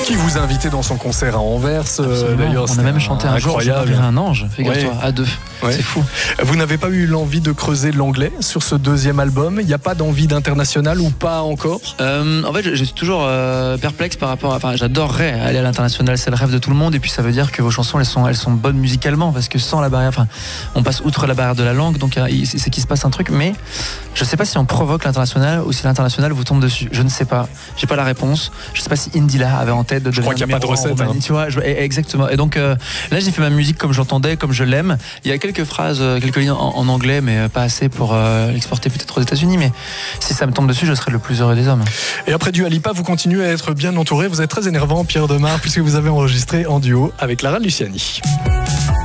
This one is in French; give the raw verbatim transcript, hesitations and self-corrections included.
qui vous a invité dans son concert à Anvers. Euh, d'ailleurs, on a même chanté un, un jour, j'ai un ange, figure-toi, ouais. à deux. Ouais. C'est fou. Vous n'avez pas eu l'envie de creuser l'anglais sur ce deuxième album? Il n'y a pas d'envie d'international ou pas encore? euh, En fait, je, je suis toujours euh, perplexe par rapport à... Enfin, j'adorerais aller à l'international, c'est le rêve de tout le monde. Et puis ça veut dire que vos chansons, elles sont, elles sont bonnes musicalement, parce que sans la barrière... Enfin, on passe outre la barrière de la langue, donc c'est qu'il se passe un truc. Mais je ne sais pas si on provoque l'international ou si l'international vous tombe dessus. Je ne sais pas. J'ai pas la réponse. Je ne sais pas si Indila avait en tête de... Je crois qu'il n'y a pas de recette. Hein. Tu vois, je, exactement. Et donc euh, là, j'ai fait ma musique comme j'entendais, comme je l'aime. Il y a quelques phrases, quelques lignes en, en anglais, mais pas assez pour euh, l'exporter peut-être aux États-Unis. Mais si ça me tombe dessus, je serai le plus heureux des hommes. Et après Dua Lipa, vous continuez à être bien entouré. Vous êtes très énervant, Pierre Demar, puisque vous avez enregistré en duo avec Lara Luciani.